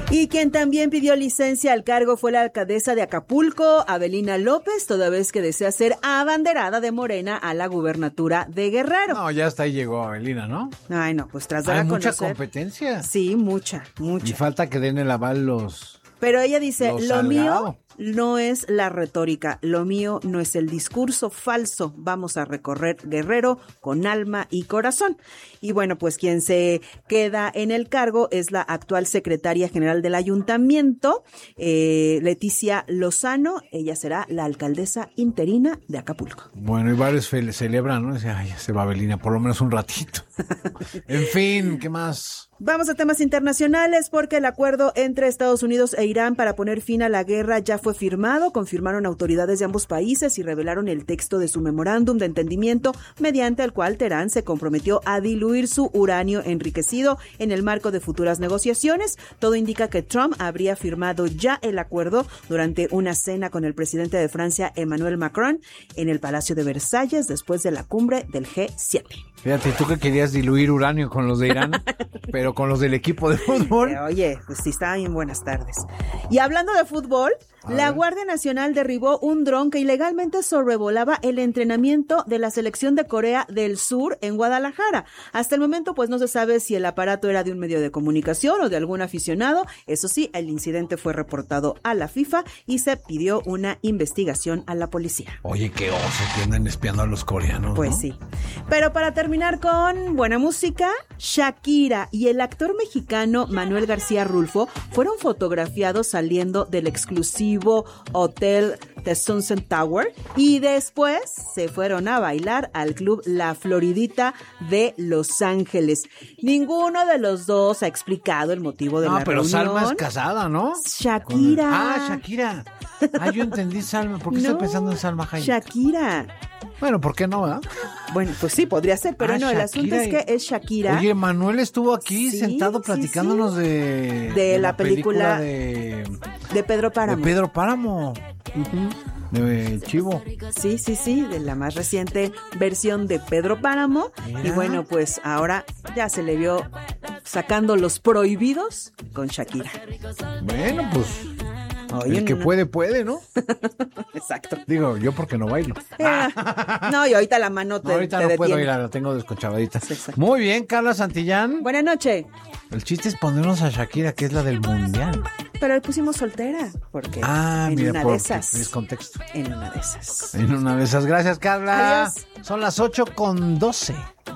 Y quien también pidió licencia al cargo fue la alcaldesa de Acapulco, Avelina López, toda vez que desea ser abanderada de Morena a la gubernatura de Guerrero. No, ya hasta ahí llegó Avelina, ¿no? Ay, no, pues tras dar Hay a mucha conocer. competencia. Sí, mucha. Y falta que den el aval los... Pero ella dice, Lo lo mío Salgado. no es la retórica, lo mío no es el discurso falso, vamos a recorrer Guerrero con alma y corazón. Y bueno, pues quien se queda en el cargo es la actual secretaria general del ayuntamiento, Leticia Lozano, ella será la alcaldesa interina de Acapulco. Bueno, y varios celebran, ¿no? Dice, ay, ya se va Avelina, por lo menos un ratito. En fin, ¿qué más? Vamos a temas internacionales porque el acuerdo entre Estados Unidos e Irán para poner fin a la guerra ya fue firmado, confirmaron autoridades de ambos países y revelaron el texto de su memorándum de entendimiento mediante el cual Teherán se comprometió a diluir su uranio enriquecido en el marco de futuras negociaciones. Todo indica que Trump habría firmado ya el acuerdo durante una cena con el presidente de Francia, Emmanuel Macron, en el Palacio de Versalles después de la cumbre del G7. Fíjate, tú que querías diluir uranio con los de Irán, pero con los del equipo de fútbol. Oye, pues sí, está bien, buenas tardes. Y hablando de fútbol, la Guardia Nacional derribó un dron que ilegalmente sobrevolaba el entrenamiento de la selección de Corea del Sur en Guadalajara. Hasta el momento, pues no se sabe si el aparato era de un medio de comunicación o de algún aficionado. Eso sí, el incidente fue reportado a la FIFA y se pidió una investigación a la policía. Oye, qué oso que andan espiando a los coreanos, Pues ¿no? sí. Pero para terminar con buena música, Shakira y el actor mexicano Manuel García Rulfo fueron fotografiados saliendo del exclusivo hotel The Sunset Tower y después se fueron a bailar al club La Floridita de Los Ángeles. Ninguno de los dos ha explicado el motivo de la pero reunión. Salma es casada, ¿no? Shakira. Shakira. Yo entendí Salma. ¿Por qué estoy pensando en Salma Hayek? Shakira. Bueno, ¿por qué no, verdad? Bueno, pues sí, podría ser, pero no, el asunto es que es Shakira. Oye, Manuel estuvo aquí sentado platicándonos de la película de Pedro Páramo. De Pedro Páramo. De Chivo. Sí, de la más reciente versión de Pedro Páramo. Mira. Y bueno, pues ahora ya se le vio sacando los prohibidos con Shakira. Bueno, pues... Oye, el que puede, ¿no? Exacto. Digo, yo porque no bailo. No, y ahorita la mano te ahorita te no detiene. puedo ir, la tengo desconchavadita. Sí, exacto. Muy bien, Carla Santillán. Buenas noches. El chiste es ponernos a Shakira, que es la del mundial. Pero le pusimos soltera, porque en mira, una por de esas. es contexto. En una de esas. En una de esas. Gracias, Carla. Adiós. Son las 8:12.